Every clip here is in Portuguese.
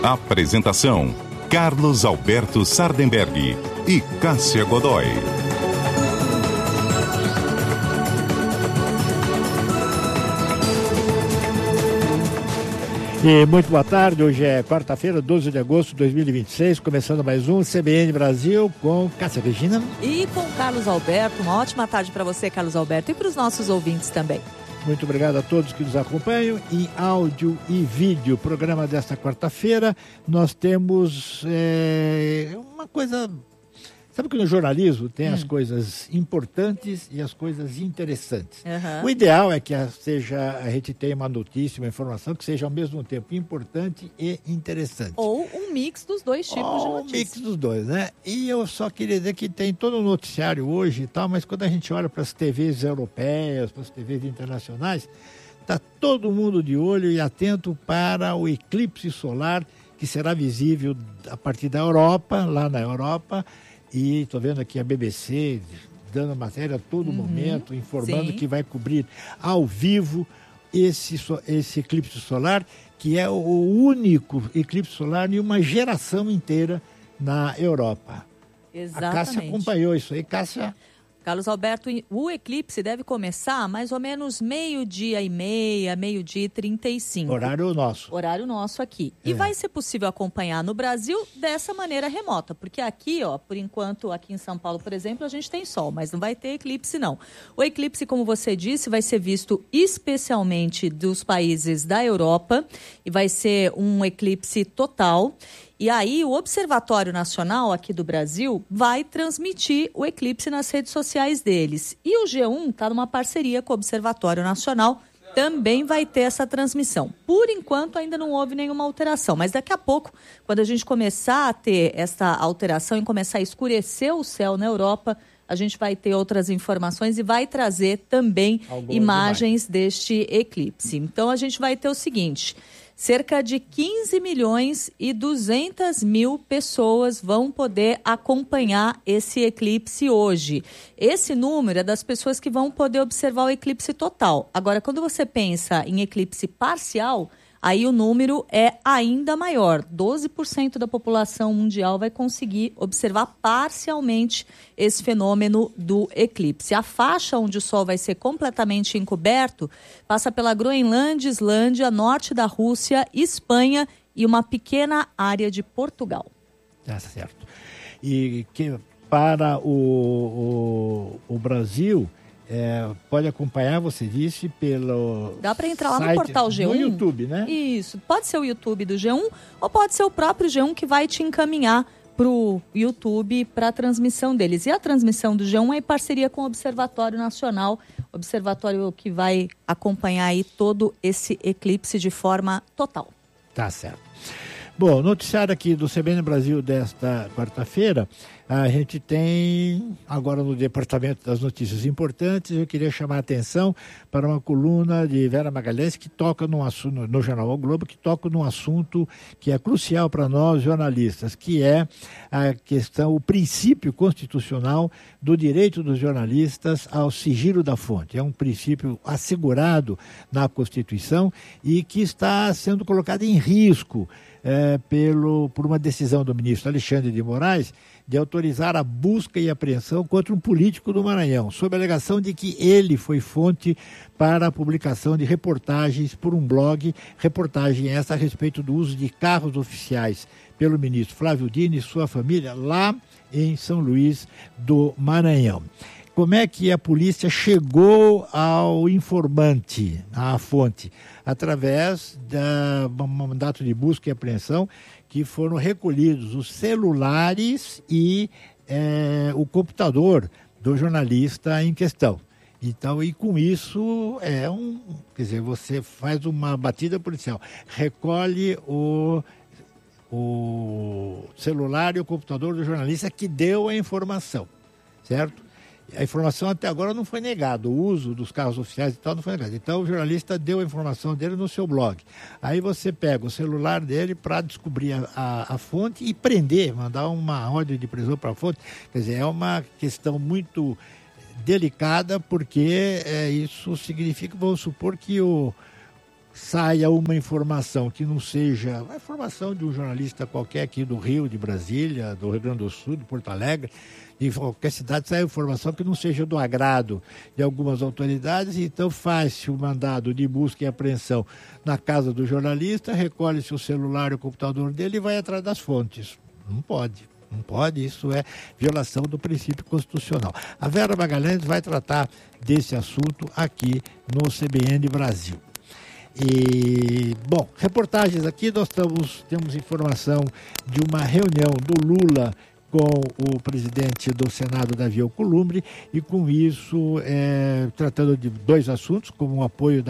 Apresentação: Carlos Alberto Sardenberg e Cássia Godoy. E muito boa tarde, hoje é quarta-feira, 12 de agosto de 2026, começando mais um CBN Brasil com Cássia Regina. E com Carlos Alberto. Uma ótima tarde para você, Carlos Alberto, e para os nossos ouvintes também. Muito obrigado a todos que nos acompanham em áudio e vídeo. Programa desta quarta-feira, nós temos uma coisa... Sabe que no jornalismo tem as coisas importantes e as coisas interessantes. O ideal é que a gente tenha uma notícia, uma informação que seja ao mesmo tempo importante e interessante. Ou um mix dos dois tipos de notícia. Um mix dos dois, né? E eu só queria dizer que tem todo um noticiário hoje e tal, mas quando a gente olha para as TVs europeias, para as TVs internacionais, está todo mundo de olho e atento para o eclipse solar que será visível a partir da Europa, lá na Europa. E estou vendo aqui a BBC dando matéria a todo momento, informando que vai cobrir ao vivo esse eclipse solar, que é o único eclipse solar em uma geração inteira na Europa. Exatamente. A Cássia acompanhou isso aí. Cássia... Carlos Alberto, o eclipse deve começar mais ou menos 12:30, 12:35. Horário nosso. Horário nosso aqui. E vai ser possível acompanhar no Brasil dessa maneira remota, porque aqui, por enquanto, aqui em São Paulo, por exemplo, a gente tem sol, mas não vai ter eclipse, não. O eclipse, como você disse, vai ser visto especialmente dos países da Europa e vai ser um eclipse total. E aí o Observatório Nacional aqui do Brasil vai transmitir o eclipse nas redes sociais deles. E o G1 está numa parceria com o Observatório Nacional, também vai ter essa transmissão. Por enquanto ainda não houve nenhuma alteração, mas daqui a pouco, quando a gente começar a ter essa alteração e começar a escurecer o céu na Europa, a gente vai ter outras informações e vai trazer também imagens deste eclipse. Então a gente vai ter o seguinte... Cerca de 15.200.000 pessoas vão poder acompanhar esse eclipse hoje. Esse número é das pessoas que vão poder observar o eclipse total. Agora, quando você pensa em eclipse parcial, aí o número é ainda maior. 12% da população mundial vai conseguir observar parcialmente esse fenômeno do eclipse. A faixa onde o Sol vai ser completamente encoberto passa pela Groenlândia, Islândia, norte da Rússia, Espanha e uma pequena área de Portugal. Tá certo. E que para o Brasil... pode acompanhar, você disse, pelo Dá para entrar lá site, no portal G1. No YouTube, né? Isso. Pode ser o YouTube do G1 ou pode ser o próprio G1 que vai te encaminhar para o YouTube para a transmissão deles. E a transmissão do G1 é em parceria com o Observatório Nacional, observatório que vai acompanhar aí todo esse eclipse de forma total. Tá certo. Bom, noticiário aqui do CBN Brasil desta quarta-feira, a gente tem, agora no Departamento das Notícias Importantes, eu queria chamar a atenção para uma coluna de Vera Magalhães que toca num assunto, no Jornal O Globo, que toca num assunto que é crucial para nós jornalistas, que é a questão, o princípio constitucional do direito dos jornalistas ao sigilo da fonte. É um princípio assegurado na Constituição e que está sendo colocado em risco por uma decisão do ministro Alexandre de Moraes de autorizar a busca e apreensão contra um político do Maranhão, sob a alegação de que ele foi fonte para a publicação de reportagens por um blog, reportagem essa a respeito do uso de carros oficiais pelo ministro Flávio Dino e sua família lá em São Luís do Maranhão. Como é que a polícia chegou ao informante, à fonte? Através do mandato de busca e apreensão, que foram recolhidos os celulares e o computador do jornalista em questão. Então, e com isso, quer dizer, você faz uma batida policial, recolhe o celular e o computador do jornalista que deu a informação, certo? A informação até agora não foi negada, o uso dos carros oficiais e tal não foi negado. Então o jornalista deu a informação dele no seu blog. Aí você pega o celular dele para descobrir a fonte e prender, mandar uma ordem de prisão para a fonte. Quer dizer, é uma questão muito delicada, porque isso significa, vamos supor que saia uma informação que não seja uma informação de um jornalista qualquer aqui do Rio, de Brasília, do Rio Grande do Sul, de Porto Alegre, de qualquer cidade, saia informação que não seja do agrado de algumas autoridades, então faz-se o mandado de busca e apreensão na casa do jornalista, recolhe-se o celular e o computador dele e vai atrás das fontes. Não pode, isso é violação do princípio constitucional. A Vera Magalhães vai tratar desse assunto aqui no CBN Brasil. E, bom, reportagens aqui, nós temos informação de uma reunião do Lula com o presidente do Senado, Davi Alcolumbre, e com isso, tratando de dois assuntos, como o apoio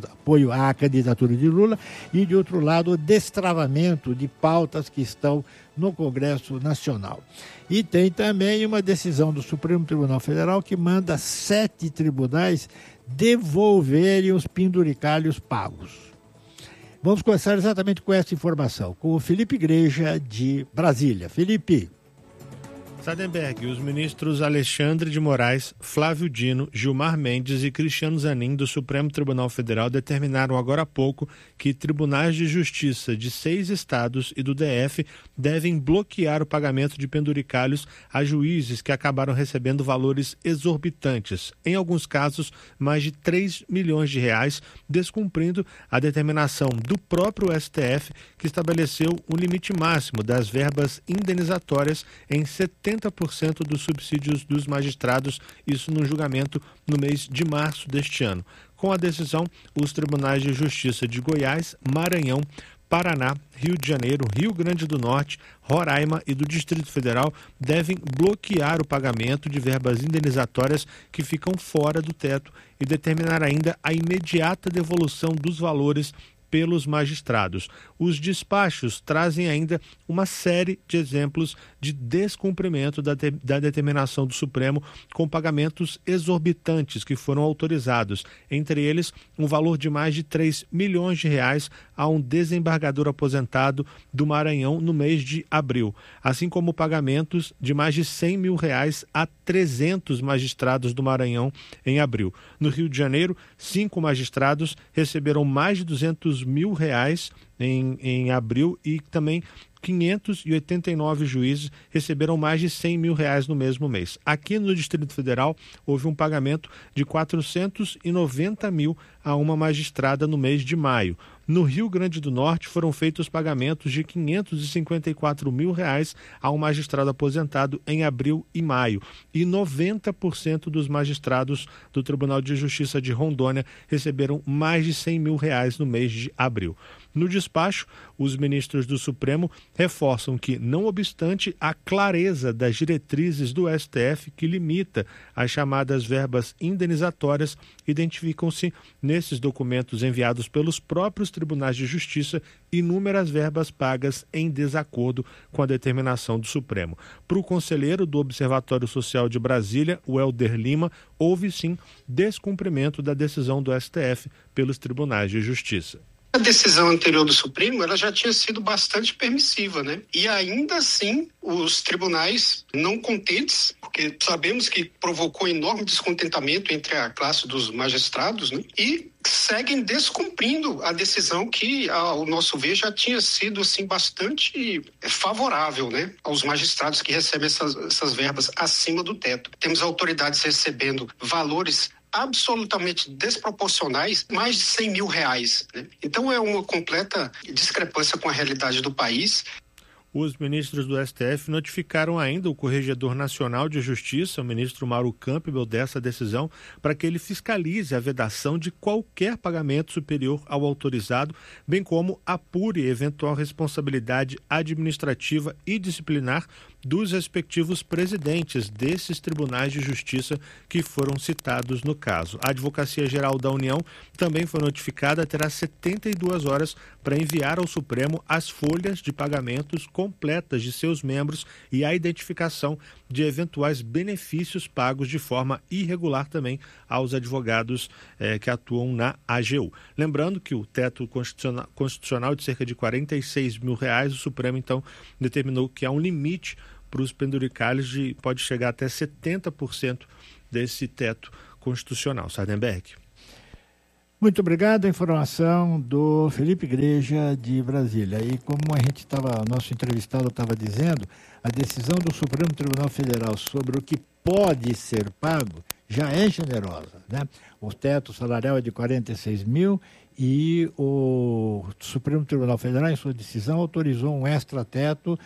à candidatura de Lula e, de outro lado, o destravamento de pautas que estão no Congresso Nacional. E tem também uma decisão do Supremo Tribunal Federal que manda 7 tribunais devolverem os penduricalhos pagos. Vamos começar exatamente com essa informação, com o Felipe Igreja, de Brasília. Felipe. Sardenberg, os ministros Alexandre de Moraes, Flávio Dino, Gilmar Mendes e Cristiano Zanin do Supremo Tribunal Federal determinaram agora há pouco que tribunais de justiça de 6 estados e do DF devem bloquear o pagamento de penduricalhos a juízes que acabaram recebendo valores exorbitantes, em alguns casos mais de 3 milhões de reais, descumprindo a determinação do próprio STF, que estabeleceu um limite máximo das verbas indenizatórias em 70% dos subsídios dos magistrados, isso no julgamento no mês de março deste ano. Com a decisão, os tribunais de justiça de Goiás, Maranhão, Paraná, Rio de Janeiro, Rio Grande do Norte, Roraima e do Distrito Federal devem bloquear o pagamento de verbas indenizatórias que ficam fora do teto e determinar ainda a imediata devolução dos valores pelos magistrados. Os despachos trazem ainda uma série de exemplos de descumprimento da determinação do Supremo com pagamentos exorbitantes que foram autorizados, entre eles um valor de mais de 3 milhões de reais a um desembargador aposentado do Maranhão no mês de abril, assim como pagamentos de mais de 100 mil reais a 300 magistrados do Maranhão em abril. No Rio de Janeiro, 5 magistrados receberam mais de 200 mil reais em abril e também 589 juízes receberam mais de 100 mil reais no mesmo mês. Aqui no Distrito Federal, houve um pagamento de 490 mil a uma magistrada no mês de maio. No Rio Grande do Norte, foram feitos pagamentos de 554 mil reais a um magistrado aposentado em abril e maio. E 90% dos magistrados do Tribunal de Justiça de Rondônia receberam mais de 100 mil reais no mês de abril. No despacho, os ministros do Supremo reforçam que, não obstante a clareza das diretrizes do STF que limita as chamadas verbas indenizatórias, identificam-se nesses documentos enviados pelos próprios tribunais de justiça inúmeras verbas pagas em desacordo com a determinação do Supremo. Para o conselheiro do Observatório Social de Brasília, o Helder Lima, houve sim descumprimento da decisão do STF pelos tribunais de justiça. A decisão anterior do Supremo, ela já tinha sido bastante permissiva, né? E ainda assim, os tribunais não contentes, porque sabemos que provocou enorme descontentamento entre a classe dos magistrados, né? E seguem descumprindo a decisão que, ao nosso ver, já tinha sido assim, bastante favorável, né, aos magistrados que recebem essas verbas acima do teto. Temos autoridades recebendo valores absolutamente desproporcionais, mais de 100 mil reais, né? Então é uma completa discrepância com a realidade do país. Os ministros do STF notificaram ainda o Corregedor Nacional de Justiça, o ministro Mauro Campbell, dessa decisão, para que ele fiscalize a vedação de qualquer pagamento superior ao autorizado, bem como apure eventual responsabilidade administrativa e disciplinar dos respectivos presidentes desses tribunais de justiça que foram citados no caso. A Advocacia Geral da União também foi notificada, terá 72 horas para enviar ao Supremo as folhas de pagamentos completas de seus membros e a identificação de eventuais benefícios pagos de forma irregular também aos advogados que atuam na AGU. Lembrando que o teto constitucional de cerca de 46 mil reais, o Supremo então determinou que há um limite para os penduricalhos pode chegar até 70% desse teto constitucional. Sardenberg. Muito obrigado. A informação do Felipe Igreja, de Brasília. E como nosso entrevistado estava dizendo, a decisão do Supremo Tribunal Federal sobre o que pode ser pago já é generosa, né? O teto salarial é de 46 mil e o Supremo Tribunal Federal, em sua decisão, autorizou um extra-teto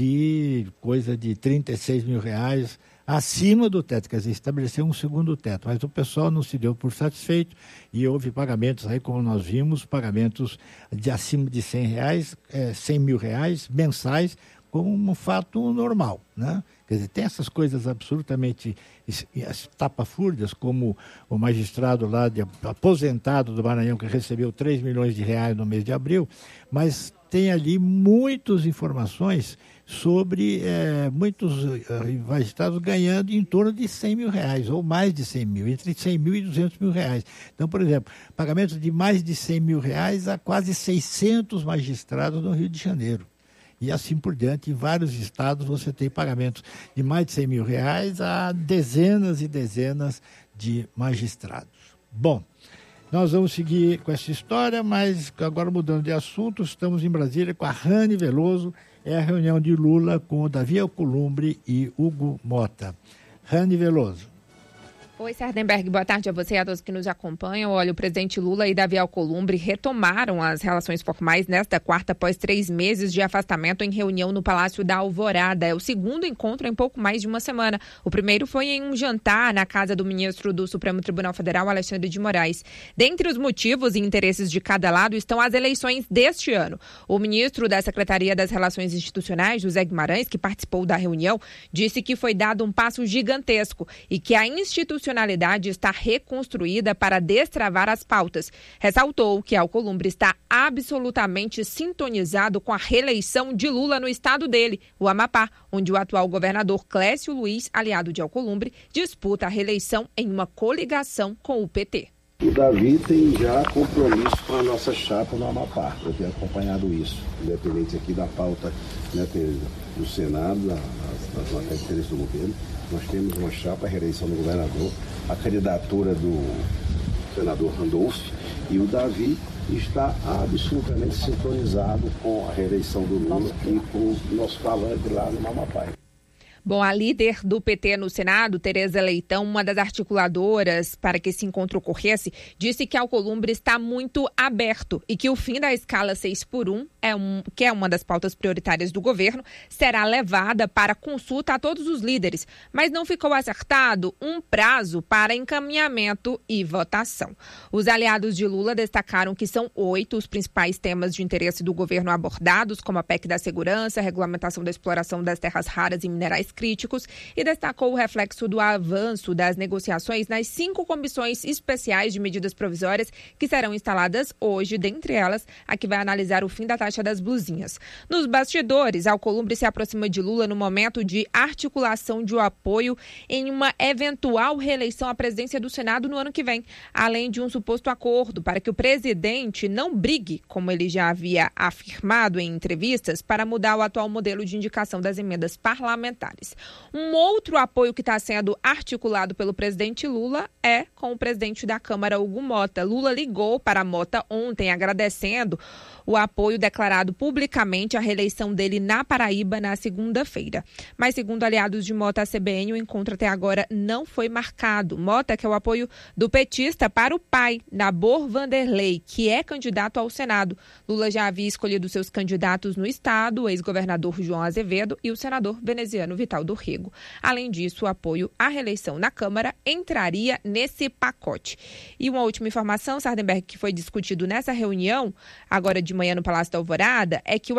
de coisa de 36 mil reais acima do teto, quer dizer, estabeleceu um segundo teto, mas o pessoal não se deu por satisfeito e houve pagamentos aí, como nós vimos, pagamentos de acima de 100 reais, 100 mil reais mensais, como um fato normal, né? Quer dizer, tem essas coisas absolutamente estapafúrdias, como o magistrado lá, aposentado do Maranhão, que recebeu 3 milhões de reais no mês de abril, mas tem ali muitas informações sobre muitos magistrados ganhando em torno de 100 mil reais, ou mais de 100 mil, entre 100 mil e 200 mil reais. Então, por exemplo, pagamentos de mais de 100 mil reais a quase 600 magistrados no Rio de Janeiro. E assim por diante, em vários estados você tem pagamentos de mais de 100 mil reais a dezenas e dezenas de magistrados. Bom, nós vamos seguir com essa história, mas agora mudando de assunto, estamos em Brasília com a Rani Veloso, é a reunião de Lula com o Davi Alcolumbre e Hugo Mota. Rani Veloso. Oi, Sardenberg, boa tarde a você e a todos que nos acompanham. Olha, o presidente Lula e Davi Alcolumbre retomaram as relações formais nesta quarta, após 3 meses de afastamento, em reunião no Palácio da Alvorada. É o segundo encontro em pouco mais de uma semana. O primeiro foi em um jantar na casa do ministro do Supremo Tribunal Federal, Alexandre de Moraes. Dentre os motivos e interesses de cada lado estão as eleições deste ano. O ministro da Secretaria das Relações Institucionais, José Guimarães, que participou da reunião, disse que foi dado um passo gigantesco e que a institucionalidade está reconstruída para destravar as pautas. Ressaltou que Alcolumbre está absolutamente sintonizado com a reeleição de Lula no estado dele, o Amapá, onde o atual governador Clécio Luiz, aliado de Alcolumbre, disputa a reeleição em uma coligação com o PT. O Davi tem já compromisso com a nossa chapa no Amapá. Eu tenho acompanhado isso, independente aqui da pauta, né, do Senado, das matérias de interesse do governo. Nós temos uma chapa, a reeleição do governador, a candidatura do senador Randolph, e o Davi está absolutamente sintonizado com a reeleição do Lula e com o nosso falante lá no Amapá. Bom, a líder do PT no Senado, Tereza Leitão, uma das articuladoras para que esse encontro ocorresse, disse que Alcolumbre está muito aberto e que o fim da escala 6x1, que é uma das pautas prioritárias do governo, será levada para consulta a todos os líderes, mas não ficou acertado um prazo para encaminhamento e votação. Os aliados de Lula destacaram que são 8 os principais temas de interesse do governo abordados, como a PEC da segurança, a regulamentação da exploração das terras raras e minerais críticos, e destacou o reflexo do avanço das negociações nas 5 comissões especiais de medidas provisórias que serão instaladas hoje, dentre elas a que vai analisar o fim da taxa das blusinhas. Nos bastidores, Alcolumbre se aproxima de Lula no momento de articulação de apoio em uma eventual reeleição à presidência do Senado no ano que vem, além de um suposto acordo para que o presidente não brigue, como ele já havia afirmado em entrevistas, para mudar o atual modelo de indicação das emendas parlamentares. Um outro apoio que está sendo articulado pelo presidente Lula é com o presidente da Câmara, Hugo Mota. Lula ligou para Mota ontem agradecendo o apoio declarado publicamente à reeleição dele na Paraíba na segunda-feira. Mas, segundo aliados de Mota à CBN, o encontro até agora não foi marcado. Mota quer o apoio do petista para o pai, Nabor Vanderlei, que é candidato ao Senado. Lula já havia escolhido seus candidatos no estado, o ex-governador João Azevedo e o senador veneziano Vital do Rego. Além disso, o apoio à reeleição na Câmara entraria nesse pacote. E uma última informação, Sardenberg, que foi discutido nessa reunião, agora de manhã no Palácio da Alvorada, é que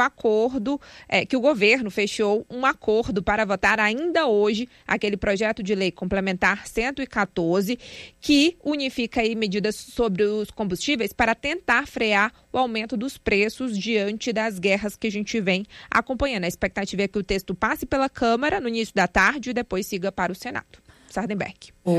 o governo fechou um acordo para votar ainda hoje aquele projeto de lei complementar 114, que unifica aí medidas sobre os combustíveis para tentar frear o aumento dos preços diante das guerras que a gente vem acompanhando. A expectativa é que o texto passe pela Câmara no início da tarde e depois siga para o Senado. Sardenberg.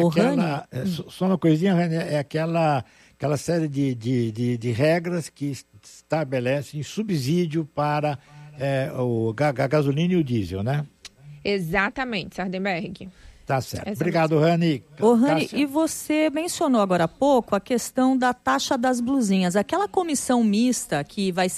Só uma coisinha, Rani, é aquela série de regras que estabelecem subsídio para a gasolina e o diesel, né? Exatamente, Sardenberg. Tá certo. Obrigado, Rani. Ô, Rani, e você mencionou agora há pouco a questão da taxa das blusinhas. Aquela comissão mista que vai ser